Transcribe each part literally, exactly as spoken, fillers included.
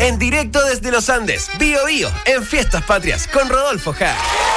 En directo desde los Andes, Bío Bío, en Fiestas Patrias, con Rodolfo Jara.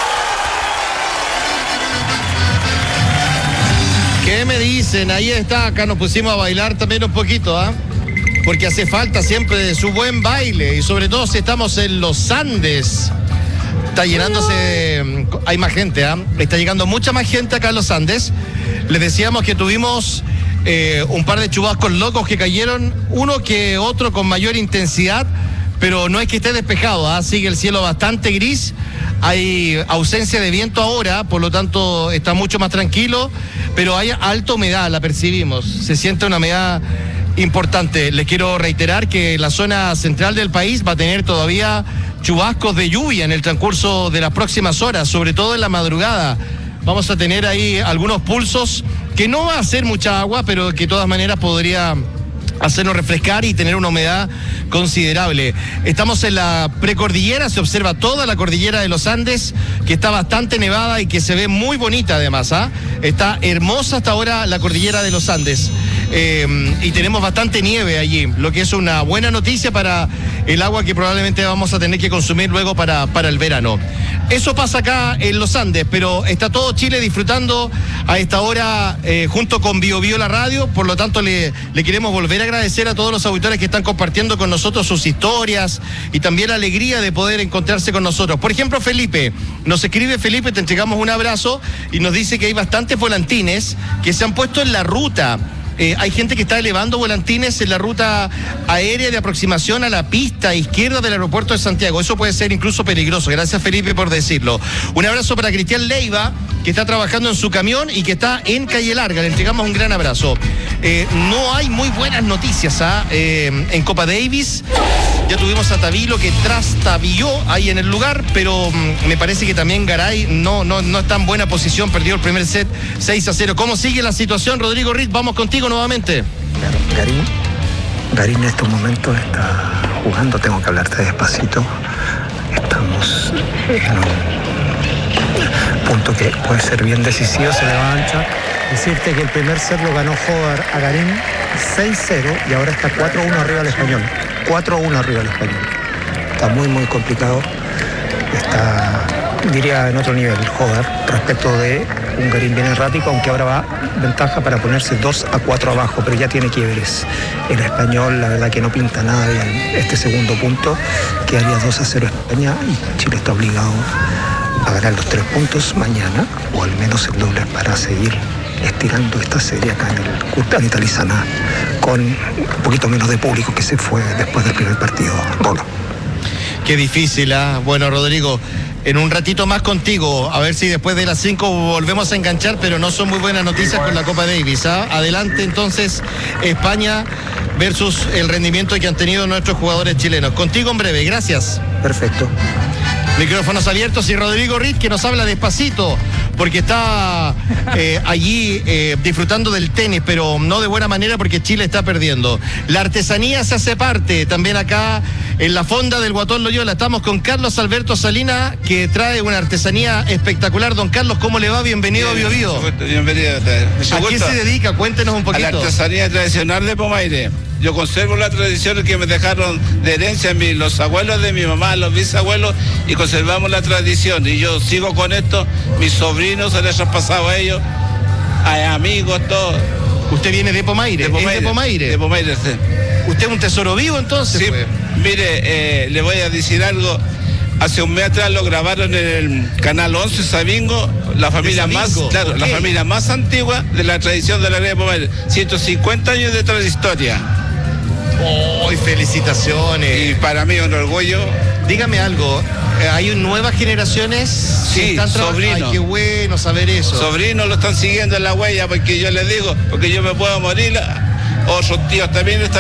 ¿Qué me dicen? Ahí está, acá nos pusimos a bailar también un poquito, ¿ah? ¿eh? Porque hace falta siempre de su buen baile, y sobre todo si estamos en los Andes. Está llenándose, hay más gente, ¿ah? ¿eh? Está llegando mucha más gente acá en los Andes. Les decíamos que tuvimos eh, un par de chubascos locos que cayeron, uno que otro con mayor intensidad, pero no es que esté despejado, ¿ah? Sigue el cielo bastante gris, hay ausencia de viento ahora, por lo tanto está mucho más tranquilo, pero hay alta humedad, la percibimos, se siente una humedad importante. Les quiero reiterar que la zona central del país va a tener todavía chubascos de lluvia en el transcurso de las próximas horas, sobre todo en la madrugada. Vamos a tener ahí algunos pulsos, que no va a ser mucha agua, pero que de todas maneras podría hacernos refrescar y tener una humedad considerable. Estamos en la precordillera, se observa toda la cordillera de los Andes, que está bastante nevada y que se ve muy bonita además, ¿ah? Está hermosa hasta ahora la cordillera de los Andes. Eh, y tenemos bastante nieve allí, lo que es una buena noticia para el agua que probablemente vamos a tener que consumir luego para, para el verano. Eso pasa acá en los Andes, pero está todo Chile disfrutando a esta hora eh, junto con Bío Bío la radio, por lo tanto le, le queremos volver a agradecer a todos los auditores que están compartiendo con nosotros sus historias y también la alegría de poder encontrarse con nosotros. Por ejemplo, Felipe, nos escribe Felipe, te entregamos un abrazo y nos dice que hay bastantes volantines que se han puesto en la ruta. Eh, hay gente que está elevando volantines en la ruta aérea de aproximación a la pista izquierda del aeropuerto de Santiago. Eso puede ser incluso peligroso. Gracias, Felipe, por decirlo. Un abrazo para Cristian Leiva, que está trabajando en su camión y que está en Calle Larga. Le entregamos un gran abrazo. Eh, no hay muy buenas noticias ¿ah? eh, en Copa Davis. Ya tuvimos a Tavilo que trastabilló ahí en el lugar, pero mm, me parece que también Garay no, no, no está en buena posición. Perdió el primer set seis a cero. ¿Cómo sigue la situación, Rodrigo Riz? Vamos contigo nuevamente. Claro, Garín, Garín en estos momentos está jugando, tengo que hablarte despacito. Estamos en un punto que puede ser bien decisivo, se le va ancha. Decirte que el primer set lo ganó Jover a Garín seis cero y ahora está cuatro uno arriba del Español. cuatro uno arriba del Español. Está muy, muy complicado. Está, diría, en otro nivel Jover respecto de un Garín bien errático, aunque ahora va ventaja para ponerse dos a cuatro abajo, pero ya tiene quiebres. El Español, la verdad que no pinta nada bien este segundo punto, quedaría dos a cero España y Chile está obligado a ganar los tres puntos mañana, o al menos el doble para seguir estirando esta serie acá en el Cultural Italizana, con un poquito menos de público que se fue después del primer partido. Rolo. Qué difícil, ¿ah? ¿eh? Bueno, Rodrigo, en un ratito más contigo, a ver si después de las cinco volvemos a enganchar, pero no son muy buenas noticias con la Copa Davis. ¿ah? Adelante entonces, España versus el rendimiento que han tenido nuestros jugadores chilenos. Contigo en breve, gracias. Perfecto. Micrófonos abiertos y Rodrigo Riz, que nos habla despacito, porque está eh, allí eh, disfrutando del tenis, pero no de buena manera porque Chile está perdiendo. La artesanía se hace parte, también acá en la fonda del Guatón Loyola. Estamos con Carlos Alberto Salina, que trae una artesanía espectacular. Don Carlos, ¿cómo le va? Bienvenido a Bío Bío. Bienvenido. ¿A qué se dedica? Cuéntenos un poquito. A la artesanía tradicional de Pomaire. Yo conservo la tradición que me dejaron de herencia mi, los abuelos de mi mamá, los bisabuelos, y conservamos la tradición. Y yo sigo con esto, mis sobrinos se les ha pasado a ellos, a amigos, todo. ¿Usted viene de Pomaire? De Pomaire. ¿Es de Pomaire? De Pomaire, sí. ¿Usted es un tesoro vivo entonces? Sí, pues? Mire, eh, le voy a decir algo. Hace un mes atrás lo grabaron en el canal once Sabingo, la familia más, claro, okay. la familia más antigua de la tradición de la área de Pomaire. ciento cincuenta años de trayectoria. ¡Oh, felicitaciones! Y para mí es un orgullo. Dígame algo, ¿hay nuevas generaciones? Sí, están sobrinos. Ay, qué bueno saber eso. Sobrinos lo están siguiendo en la huella, porque yo les digo, porque yo me puedo morir, otros tíos también están